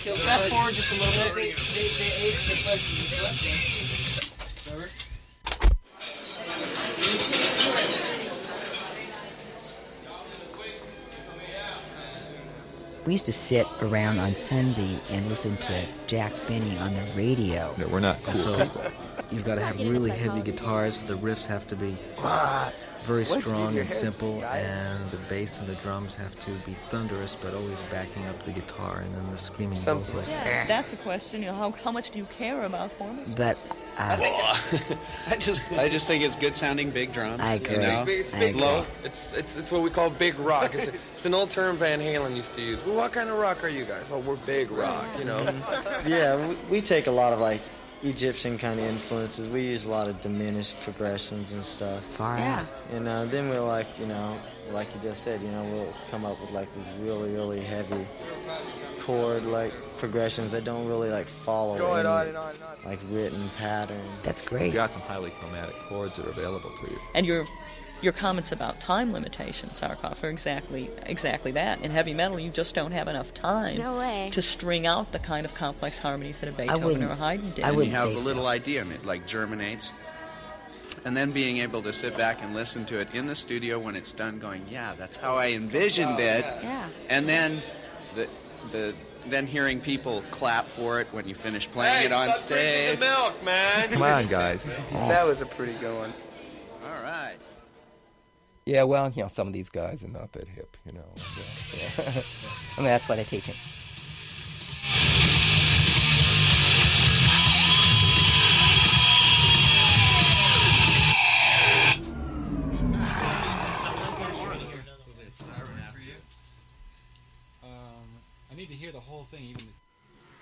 Fast forward just a little bit. We used to sit around on Sunday and listen to Jack Benny on the radio. No, we're not cool people. You've got to have really heavy guitars. The riffs have to be very strong and simple, and the bass and the drums have to be thunderous, but always backing up the guitar, and then the screaming vocals. Yeah, that's a question. You know, how much do you care about formation? But I just think it's good sounding big drums. I agree. You know? It's big low. It's what we call big rock. It's an old term Van Halen used to use. Well, what kind of rock are you guys? Oh, we're big rock, you know. Yeah, we take a lot of like Egyptian kind of influences. We use a lot of diminished progressions and stuff. Far out. And then we'll like you just said, we'll come up with like these really, really heavy chord like progressions that don't really like follow any like written pattern. That's great. You've got some highly chromatic chords that are available to you. And your comments about time limitations, Sarkov, are exactly that. In heavy metal, you just don't have enough time to string out the kind of complex harmonies that a Beethoven or a Haydn did. And you have a little idea, and it like germinates. And then being able to sit back and listen to it in the studio when it's done, going, yeah, that's how I envisioned it. Yeah. And then then hearing people clap for it when you finish playing it on stage. The milk, man. Come on, guys. That was a pretty good one. All right. Yeah, well, some of these guys are not that hip, Yeah. I mean, that's why they teach it. I need to hear the whole thing, even.